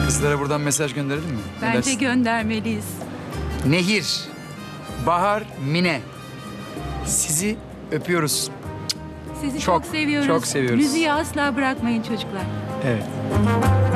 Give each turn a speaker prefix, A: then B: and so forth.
A: Kızlara buradan mesaj gönderelim mi? Ne
B: Bence
A: dersin?
B: göndermeliyiz.
A: Nehir, Bahar, Mine. Sizi öpüyoruz.
B: Sizi
A: Çok,
B: çok seviyoruz.
A: çok seviyoruz.
B: Müziği asla bırakmayın çocuklar.
A: Evet.